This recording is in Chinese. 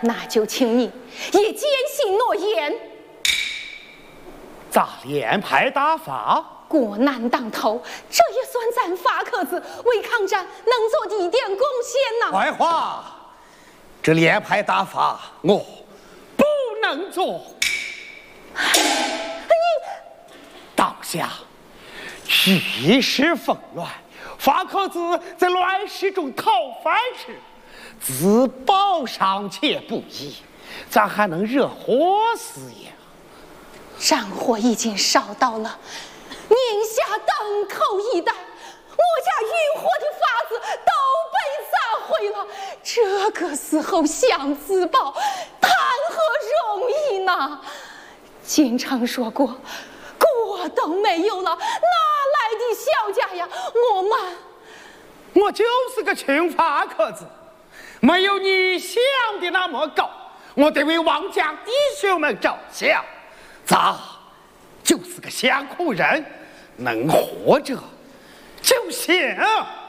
那就请你也坚信诺言。 咋连排打发？ 国难当头，这也算咱法克子为抗战能做的一点贡献呐。 坏话，这连排打发我不能做。 你当下局势纷乱，法克子在乱世中讨饭吃，自保尚且不易，咋还能惹祸死呀？ 战火已经烧到了年下当口一带，我家运火的法子都被砸毁了。这个时候想自保，谈何容易呢？经常说过，国都没有了，哪来的小家呀？ 我就是个穷法克子，没有你想的那么高。我得为王家弟兄们着想，咋就是个乡苦人，能活着就行。